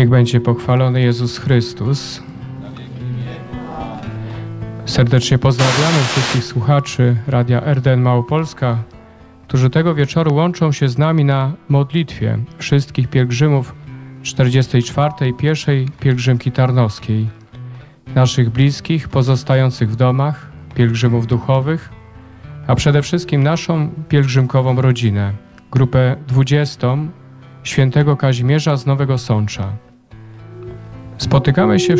Niech będzie pochwalony Jezus Chrystus. Serdecznie pozdrawiamy wszystkich słuchaczy Radia RDN Małopolska, którzy tego wieczoru łączą się z nami na modlitwie wszystkich pielgrzymów 44. pierwszej pielgrzymki tarnowskiej, naszych bliskich pozostających w domach, pielgrzymów duchowych, a przede wszystkim naszą pielgrzymkową rodzinę, grupę 20 świętego Kazimierza z Nowego Sącza. Spotykamy się w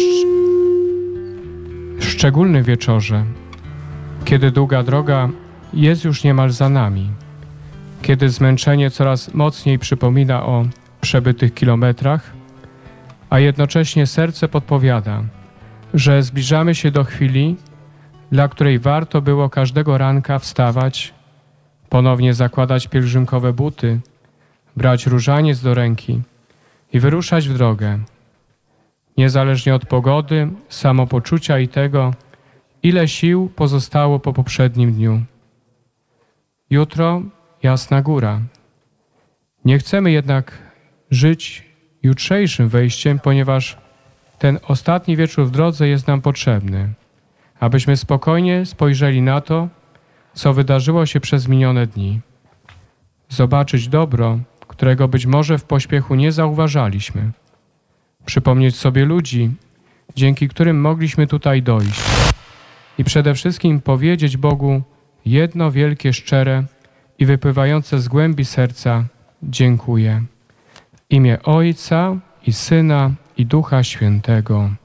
szczególnym wieczorze, kiedy długa droga jest już niemal za nami, kiedy zmęczenie coraz mocniej przypomina o przebytych kilometrach, a jednocześnie serce podpowiada, że zbliżamy się do chwili, dla której warto było każdego ranka wstawać, ponownie zakładać pielgrzymkowe buty, brać różaniec do ręki i wyruszać w drogę, niezależnie od pogody, samopoczucia i tego, ile sił pozostało po poprzednim dniu. Jutro Jasna Góra. Nie chcemy jednak żyć jutrzejszym wejściem, ponieważ ten ostatni wieczór w drodze jest nam potrzebny, abyśmy spokojnie spojrzeli na to, co wydarzyło się przez minione dni. Zobaczyć dobro, którego być może w pośpiechu nie zauważaliśmy. Przypomnieć sobie ludzi, dzięki którym mogliśmy tutaj dojść. I przede wszystkim powiedzieć Bogu jedno wielkie, szczere i wypływające z głębi serca dziękuję. W imię Ojca i Syna i Ducha Świętego.